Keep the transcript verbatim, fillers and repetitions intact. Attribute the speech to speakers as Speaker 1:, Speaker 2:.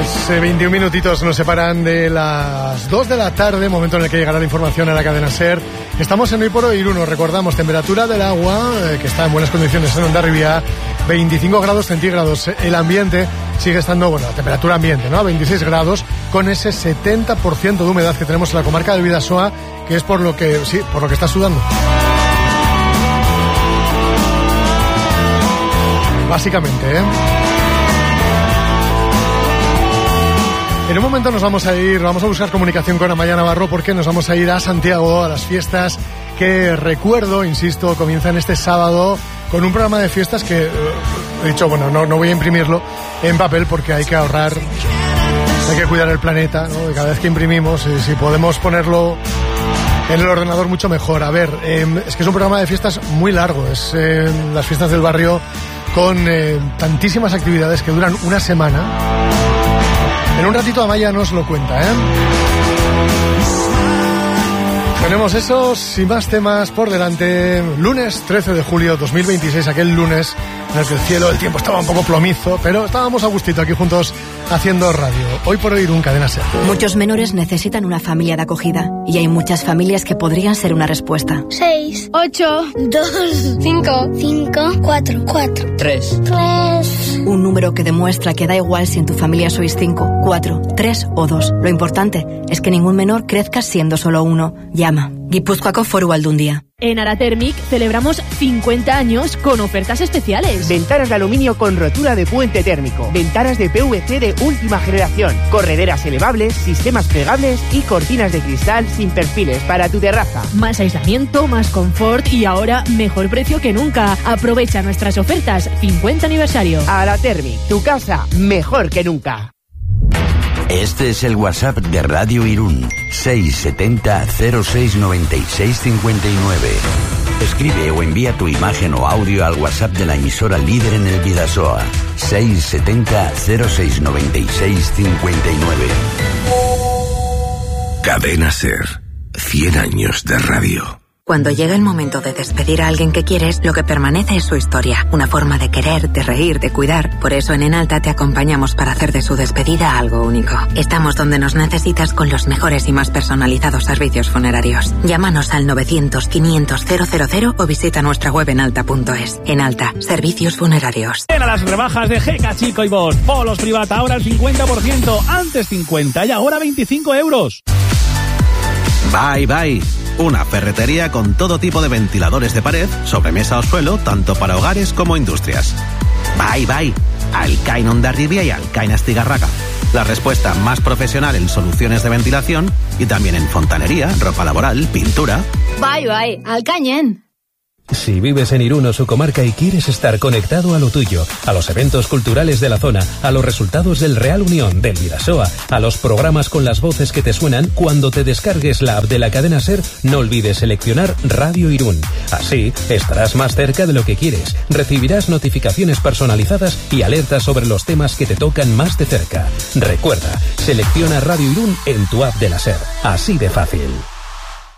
Speaker 1: Pues eh, veintiún minutitos nos separan de las dos de la tarde, momento en el que llegará la información a la cadena SER. Estamos en Hoy por Hoy Irún, recordamos, temperatura del agua, eh, que está en buenas condiciones en Hondarribia, veinticinco grados centígrados. El ambiente sigue estando, bueno, la temperatura ambiente, ¿no? A veintiséis grados, con ese setenta por ciento de humedad que tenemos en la comarca del Bidasoa, que es por lo que, sí, por lo que está sudando. Básicamente, ¿eh? En un momento nos vamos a ir, vamos a buscar comunicación con Amaya Navarro, porque nos vamos a ir a Santiago, a las fiestas que, recuerdo, insisto, comienzan este sábado con un programa de fiestas que, eh, he dicho, bueno, no, no voy a imprimirlo en papel porque hay que ahorrar, hay que cuidar el planeta, ¿no? Y cada vez que imprimimos, eh, si podemos ponerlo en el ordenador, mucho mejor. A ver, eh, es que es un programa de fiestas muy largo, es eh, las fiestas del barrio con eh, tantísimas actividades que duran una semana. En un ratito Amaya nos lo cuenta, ¿eh? Tenemos esos y más temas por delante. Lunes trece de julio dos mil veintiséis, aquel lunes en el que el cielo, el tiempo estaba un poco plomizo, pero estábamos a gustito aquí juntos haciendo radio. Hoy por Hoy Irún, cadena SER.
Speaker 2: Muchos menores necesitan una familia de acogida y hay muchas familias que podrían ser una respuesta.
Speaker 3: seis, ocho, dos, cinco, cinco, cuatro, cuatro,
Speaker 4: tres,
Speaker 3: tres.
Speaker 2: Un número que demuestra que da igual si en tu familia sois cinco, cuatro, tres o dos. Lo importante es que ningún menor crezca siendo solo uno. Llama. Gipuzkoako Foru Aldundia.
Speaker 5: En Aratermic celebramos cincuenta años con ofertas especiales.
Speaker 6: Ventanas de aluminio con rotura de puente térmico. Ventanas de P V C de última generación. Correderas elevables, sistemas plegables y cortinas de cristal sin perfiles para tu terraza.
Speaker 5: Más aislamiento, más confort y ahora mejor precio que nunca. Aprovecha nuestras ofertas. cincuenta aniversario.
Speaker 6: Aratermic, tu casa mejor que nunca.
Speaker 7: Este es el WhatsApp de Radio Irún, seis setenta cero seis noventa y seis cincuenta y nueve. Escribe o envía tu imagen o audio al WhatsApp de la emisora líder en el Bidasoa, seis setenta cero seis noventa y seis cincuenta y nueve.
Speaker 8: Cadena SER, cien años de radio.
Speaker 2: Cuando llega el momento de despedir a alguien que quieres, lo que permanece es su historia, una forma de querer, de reír, de cuidar. Por eso en Enalta te acompañamos para hacer de su despedida algo único. Estamos donde nos necesitas con los mejores y más personalizados servicios funerarios. Llámanos al novecientos quinientos cero cero cero o visita nuestra web enalta punto es. Enalta, servicios funerarios.
Speaker 9: En las rebajas de Jeca, Chico y Bosch. Polos Privata, ahora el cincuenta por ciento, antes cincuenta y ahora veinticinco euros.
Speaker 10: Bye Bye, una ferretería con todo tipo de ventiladores de pared, sobremesa o suelo, tanto para hogares como industrias. Bye Bye, Alcain Hondarribia y Alcain Astigarraga. La respuesta más profesional en soluciones de ventilación y también en fontanería, ropa laboral, pintura.
Speaker 3: Bye bye, Alcañen.
Speaker 11: Si vives en Irún o su comarca y quieres estar conectado a lo tuyo, a los eventos culturales de la zona, a los resultados del Real Unión, del Bidasoa, a los programas con las voces que te suenan, cuando te descargues la app de la cadena SER, no olvides seleccionar Radio Irún. Así, estarás más cerca de lo que quieres, recibirás notificaciones personalizadas y alertas sobre los temas que te tocan más de cerca. Recuerda, selecciona Radio Irún en tu app de la SER. Así de fácil.